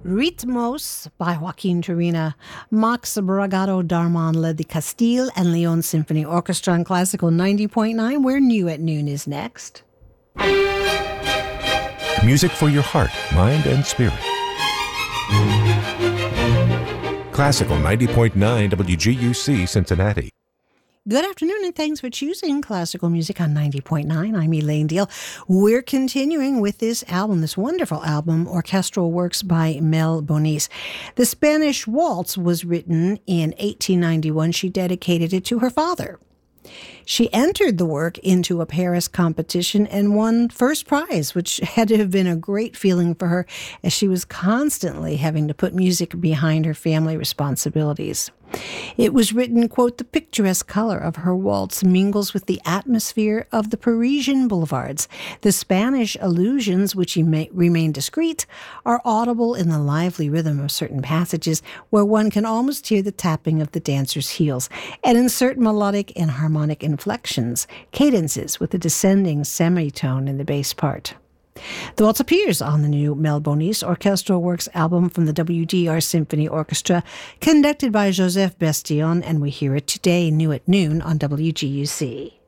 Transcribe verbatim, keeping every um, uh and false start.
Ritmos by Joaquin Turina. Max Bragado Darman led the Castile and Leon Symphony Orchestra on Classical ninety point nine, where New at Noon is next. Music for your heart, mind, and spirit. Classical ninety point nine W G U C Cincinnati. Good afternoon, and thanks for choosing classical music on ninety point nine. I'm Elaine Deal. We're continuing with this album, this wonderful album, Orchestral Works by Mel Bonis. The Spanish Waltz was written in eighteen ninety-one. She dedicated it to her father. She entered the work into a Paris competition and won first prize, which had to have been a great feeling for her, as she was constantly having to put music behind her family responsibilities. It was written, quote, "The picturesque color of her waltz mingles with the atmosphere of the Parisian boulevards. The Spanish allusions, which remain discreet, are audible in the lively rhythm of certain passages where one can almost hear the tapping of the dancer's heels, and insert melodic and harmonic inflections, cadences with a descending semitone in the bass part." The waltz appears on the new Mel Bonis Orchestral Works album from the W D R Symphony Orchestra, conducted by Joseph Bastien, and we hear it today, New at Noon, on W G U C.